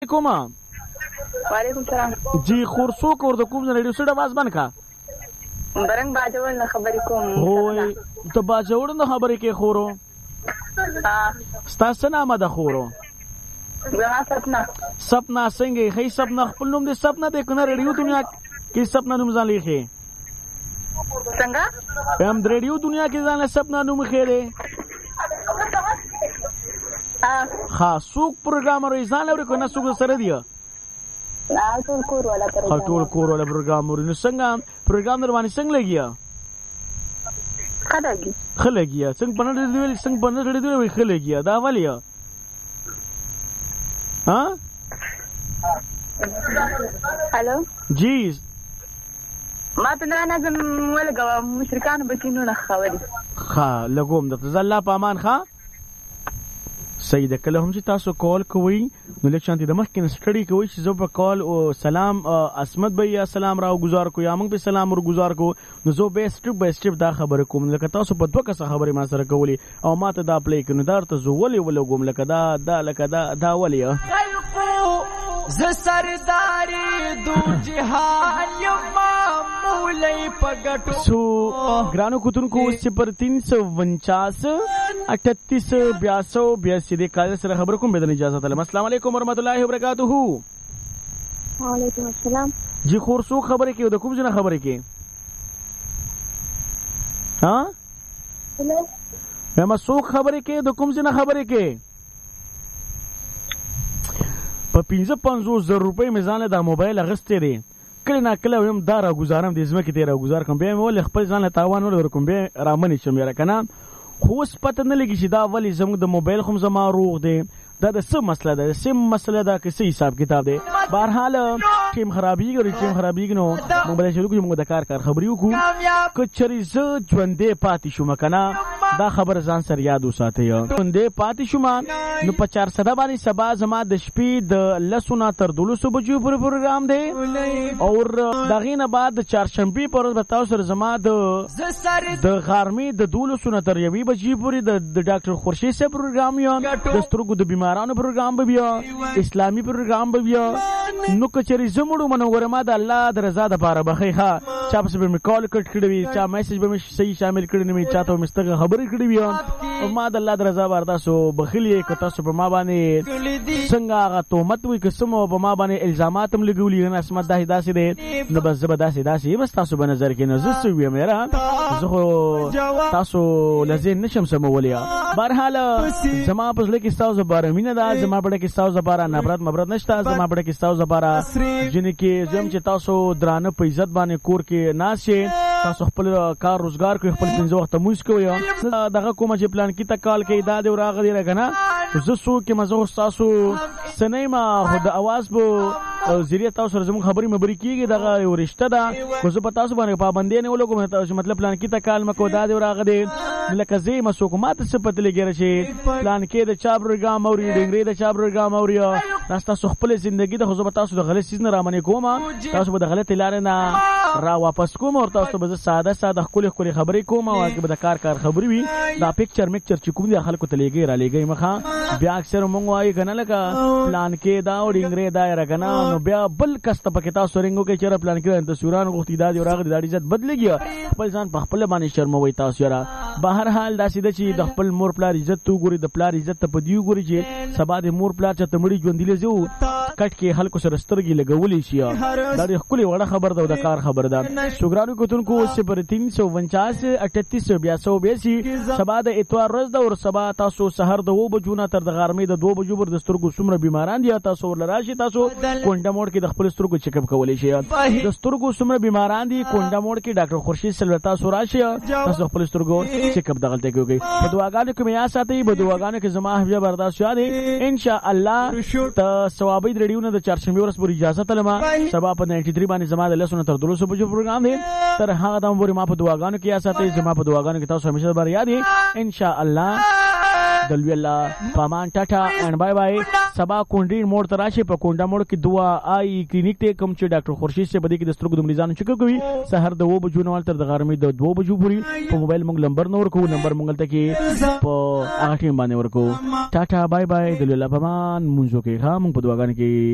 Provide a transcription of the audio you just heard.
کومه وعلیکم السلام. جی خورسوک ور د کوم نه ریډیو سره आवाज بند کا برنګ باجوړ نه خبرې کوم. هوی ته باجوړ نه خبرې کې خورو ستاسو نامه ده خورو زما سپنا څنګه خې سپنا خپل نوم دې سپنا دې کنه ریډیو دنیا کې سپنا نوم ځان لیکي څنګه هم ریډیو دنیا کې ځان سپنا نوم خېره ها سوق پروګرامر ځان لري کنه سوق سره دی ټول کور والا پروګرامر نو څنګه پروګرام در باندې څنګه لګیا خلګیا څنګه بنل دی خلګیا دا ولیا ها هالو جی ما ته نه نظم ولګو مشرکان بچینو نه خبري ها لګوم د زلا پامان ښا صحیح ده کله هم چې تاسو کال کوئ نو لکه شانتي د مخکې نه سټډي کوئ چې زه په کال او سلام اسمت بھیا سلام راو گزار کو یا موږ په سلام ور گزار کو نو زه به سټپ بای سټپ دا خبره کوم لکه تاسو په دوه کسه خبره ما سره کولی او ما ته دا پلی کړو دا ته زه ولې کوم لکه دا ولې ز سرداري دو جهان یما مولای پګټو سو ګرانو کوتونکو 0349 38 82 دې کال سره خبر کوم بدن اجازه تعالی السلام علیکم ورحمت الله وبرکاتہ. وعلیکم السلام. جی خورسو خبره کې د کوم ځنه خبره کې ها ما سو خبره کې د کوم ځنه خبره کې په 55,000 روپۍ میزان دا موبایل اغستې دی کله نه کله هم دا را گزارم د ځمکې ته را گزار کوم بیا مول خپل ځان له تاوان ور کوم بیا رامنې شم یاره کنه خو اوس پته نه لګي چې دا ولی زموږ د موبایل خو زما روغ دی دا د څه مسله ده سیم مسله ده که څه حساب کتاب دی بهرحال ټیم خرابېږي نو موږ به شروع کوو موږ د کار خبرې وکړو که چېرې زه ژوندی پاتې شوم که نه دا خبره ځان سره یاد وساتئ ژوندی پاتې شوم نو په 400 باندې سبا زما د شپې د 10 نه تر 12 بجو پورې پروګرام دی او د هغې نه بعد د چهارشنبې په ورځ به تاسو سره زما د غرمې د 12 نه تر 1 بجې پورې د ډاکټر خورشید صاحب پروګرام یا د سترګو د بیمارانو پروګرام به بیا اسلامي پروګرام به بیا نو که چېرې زه مړو منو ګوره ما د الله د رضا دپاره بخۍ ښه چا پسې به مې کال کټ کړی وي چا میسج به مې صحیح شامل کړی نه وي چا ته به مې ستغه خبرې کړې وي او ما د الله د رضا بار تاسو بخیلي که تاسو په ما باندې څنګه هغه تهمت وي که څه مو په ما باندې الزامات هم لګولي نه عصمت داسې دی نو بس زه به داسې بس تاسو به نظر کې نه زه څه ویم یاره زه خو تاسو له ذهن نشم سمولی بهرحال زما په زړه کې ستاسو دپاره مینه ده زما په زړه کې ستاسو دپاره نفرت مبرت نشته زما په زړه کې ستاسو دپاره ځینې کې زم چې تاسو درانه په عزت باندې کور کې ناست شئ تاسو خپل کار روزګار کوئ خپل 5 وخته لمونځ کوئ دغه کومه چې پلان کې ته کال کوي دا دی راغه دی که نه زه څوک یم زه ستاسو څه نه یم خو د اواز په ذریعه تاسو سره زموږ خبرې کېږي دغه یو رشته ده خو زه په تاسو باندې پابندۍ نه ولګوم چې مطلب پلان کې ته کال مه کوه دا دی راغه دی لکه زه یم څوک ما ته څه پته لګېره چې پلان کې د چا پروګرام اوري ډنګرې د چا پروګرام اوري دا ستاسو خپلې زندګي ده خو زه به تاسو د غلط څیز نه رامنې کوم تاسو به د غلطې لارې نه را واپس کوم او تاسو به زه ساده ښکلې خبرې کوم او هغې به د کار خبرې وي دا پکچر چې کوم دی خلکو ته لېږئ را لېږئ مخه بیا اکثر مونږ وایو که نه لکه پلان کې دا او ډنګرې دا یاره که نه نو بیا بل کس ته پکې تاسو رنګ وکړئ چېرې پلان کې تصویران غوښتي دا دی راغلي دا عزت بدلېږي خپل ځان په خپله باندې شرموئ تاسو یاره بهرحال داسې ده چې د خپل مور پلار عزت ته وګورئ د پلار عزت ته په دې وګورئ چې سبا د مور پلار چېرته مړي ژوندي لیځو کټ کې خلکو سره سترګې لګولی شي دا ډېر ښکلې وړه خبر ده او د کار خبر ده شکرانو کتونکو 0349 38 82 سبا د اتوار ورځ ده او سبا تاسو سحر د 2 بجو نه تر د غرمې د 2 بجو پر د سترګو څومره بیماران دي تاسو ورله راشي تاسو کونډه موړ کې د خپل سترګو چیک اپ کولی شئ د سترګو څومره بیماران دي کونډه موړ کې ډاکټر خورشید صاحب تاسو راشي تاسو خپل سترګو چیک اپ دغلته کوي په دعاګانو کې میا ساتي په دعاګانو کې زما حبیب برداشت یاد ان شاء الله ته ثوابي ریډیو نه د چهارشنبې ورځ پورې اجازه تلما سبا په 93 باندې زما د 10 تر 12 بجو پروګرام دی تر هغه دم پورې ما په دعاګانو کې ساتي زما په دعاګانو کې تاسو همیشه بر یاد ان شاء الله دلوی الله پامان ټاټا اینڈ بای بای سبا کونډې موړ ته راشي په کونډه موړ کې دوا آی کلینیک ته کوم چې ډاکټر خورشید سے بده کې د سترګو د مریضانو چک کوي سحر د 2 بجو نه تر د غرمې د 2 بجو پورې په موبایل موږ نمبر نور کو نمبر موږ ته کې په هغه ټیم باندې ورکو ټاټا بای بای دلوی الله پامان مونږ کې ها موږ په دواګان کې